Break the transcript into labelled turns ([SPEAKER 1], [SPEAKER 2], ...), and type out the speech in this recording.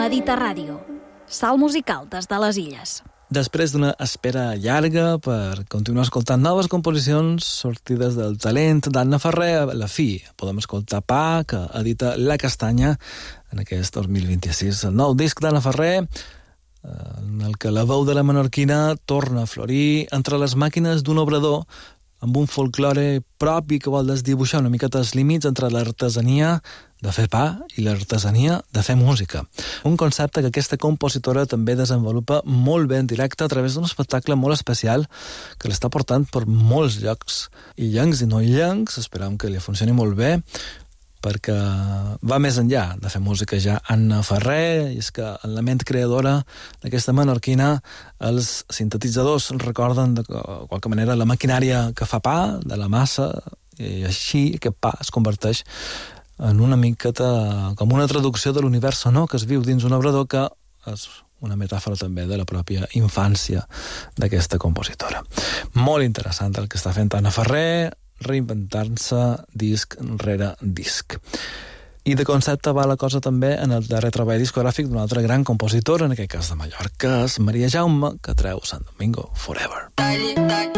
[SPEAKER 1] Mediterràdio, salt musical des de les illes.
[SPEAKER 2] Després d'una espera llarga per continuar escoltant noves composicions sortides del talent d'Anna Ferrer, a la fi podem escoltar Pa, que edita La Castanya en aquest 2026. El nou disc d'Anna Ferrer, en el que la veu de la menorquina torna a florir entre les màquines d'un obrador amb un folklore propi que vol desdibuixar una miqueta els límits entre l'artesania de fer pa i l'artesania de fer música. Un concepte que aquesta compositora també desenvolupa molt bé en directe a través d'un espectacle molt especial que l'està portant per molts llocs, illencs i no illencs. Esperam que li funcioni molt bé, perquè va més enllà de fer música ja Anna Ferrer, i és que en la ment creadora d'aquesta menorquina els sintetitzadors recorden de qualque manera la maquinària que fa pa, de la massa, i així aquest pa es converteix en una miqueta com una traducció de l'univers sonor que es viu dins un obrador, que és una metàfora també de la pròpia infància d'aquesta compositora. Molt interessant el que està fent Anna Ferrer, reinventant-se disc rere disc. I de concepte va la cosa també en el darrer treball discogràfic d'un altre gran compositor, en aquest cas de Mallorca, és Maria Jaume, que treu Sant Domingo Forever.